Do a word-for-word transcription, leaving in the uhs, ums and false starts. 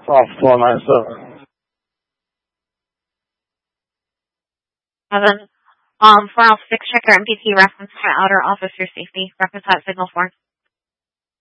off four nine seven. Seven. Um, four oh six, check your M P T reference for outer officer safety. Reference at signal four.